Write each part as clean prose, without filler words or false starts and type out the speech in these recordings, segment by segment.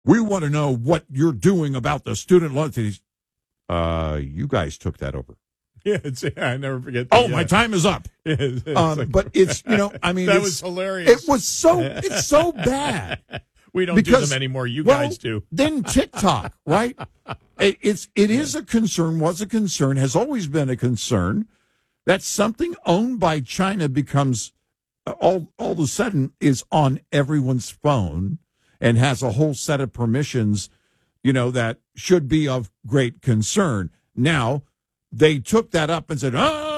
We want to know what you're doing about the student loan. You guys took that over. Yeah, I never forget. My time is up. But it's, I mean, that was hilarious. It's so bad. We don't do them anymore. You guys do. Then TikTok, right? It is a concern, was a concern, has always been a concern that something owned by China becomes all of a sudden is on everyone's phone and has a whole set of permissions, that should be of great concern. Now, they took that up and said,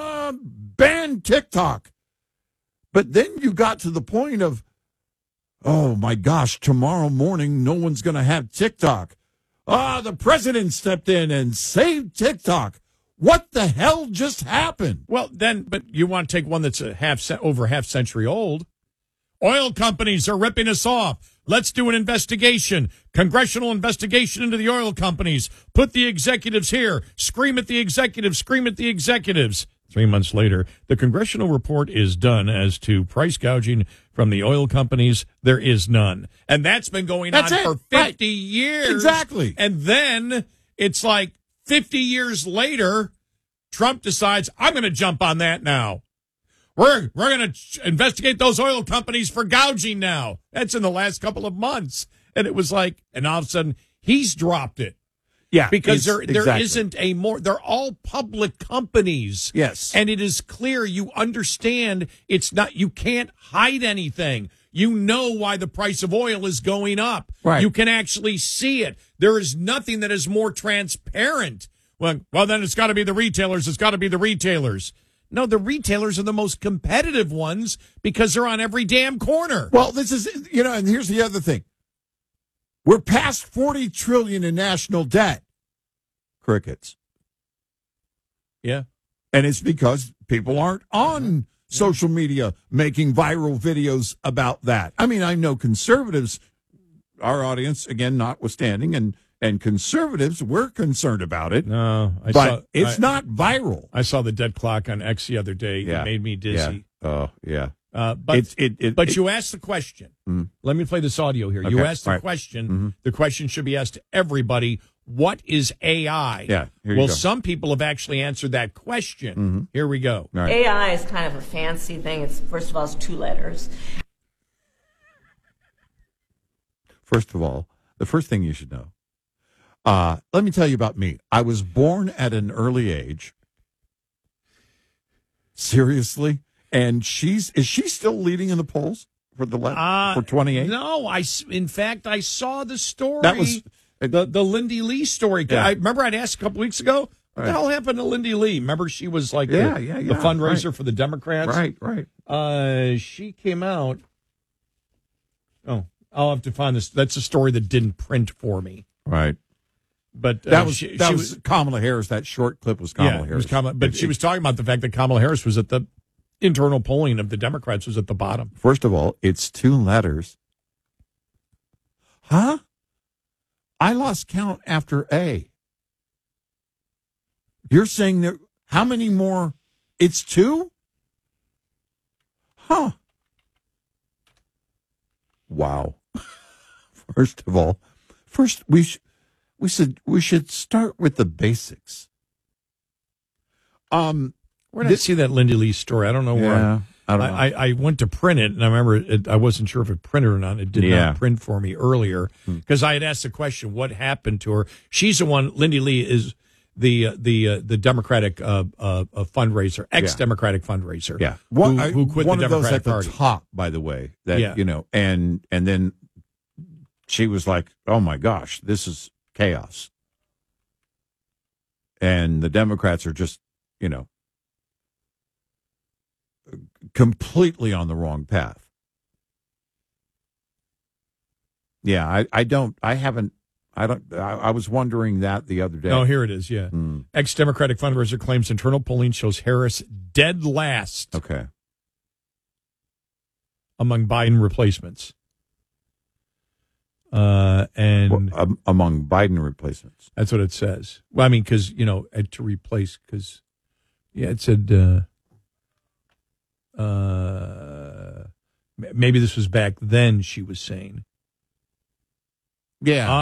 ban TikTok. But then you got to the point of, oh, my gosh, tomorrow morning, no one's going to have TikTok. The president stepped in and saved TikTok. What the hell just happened? Well, but you want to take one that's over half century old. Oil companies are ripping us off. Let's do an investigation, congressional investigation into the oil companies. Put the executives here. Scream at the executives. Scream at the executives. 3 months later, the congressional report is done as to price gouging from the oil companies. There is none. And that's been going on for 50 years. Exactly. And then it's like 50 years later, Trump decides, I'm going to jump on that now. We're going to investigate those oil companies for gouging now. That's in the last couple of months. And it was like, and all of a sudden, he's dropped it. Yeah. Because there isn't they're all public companies. Yes. And it is clear, you understand, you can't hide anything. You know why the price of oil is going up. Right. You can actually see it. There is nothing that is more transparent. Well, then it's got to be the retailers. It's got to be the retailers. No, the retailers are the most competitive ones because they're on every damn corner. Well, this is, and here's the other thing. We're past $40 trillion in national debt. Crickets. Yeah. And it's because people aren't on social media making viral videos about that. I mean, I know conservatives, our audience, again, notwithstanding, and conservatives, we're concerned about it. No, it's not viral. I saw the dead clock on X the other day. Yeah. It made me dizzy. Yeah. Oh, yeah. But you asked the question. Mm-hmm. Let me play this audio here. Okay. You asked the question. Mm-hmm. The question should be asked to everybody. What is AI? Yeah. Here you go. Some people have actually answered that question. Mm-hmm. Here we go. Right. AI is kind of a fancy thing. First of all, it's 2 letters. First of all, the first thing you should know. Let me tell you about me. I was born at an early age. Seriously? And is she still leading in the polls for for 28? No, in fact, I saw the story. That was the Lindy Lee story. Yeah. I remember I'd asked a couple weeks ago, what the hell happened to Lindy Lee? Remember she was like the fundraiser for the Democrats? Right. She came out. Oh, I'll have to find this. That's a story that didn't print for me. Right. But that was Kamala Harris. That short clip was Kamala Harris. But she was talking about the fact that Kamala Harris was at the internal polling of the Democrats was at the bottom. First of all, it's 2 letters. Huh? I lost count after A. You're saying that how many more? It's 2? Huh. Wow. First of all, we should start with the basics. Where did I see that Lindy Lee story? I don't know where. I don't know. I went to print it, and I remember I wasn't sure if it printed or not. It did not print for me earlier because I had asked the question, what happened to her? She's the one, Lindy Lee is the Democratic fundraiser, ex-Democratic fundraiser. Yeah. Who quit one the Democratic of those at Party. the top, by the way, that, and then she was like, oh my gosh, this is chaos. And the Democrats are just, completely on the wrong path. Yeah, I was wondering that the other day. Oh, here it is, yeah. Ex-Democratic fundraiser claims internal polling shows Harris dead last. Okay. Among Biden replacements. Among Biden replacements. That's what it says. Well, I mean, because, to replace, because, it said, maybe this was back then, she was saying. Yeah.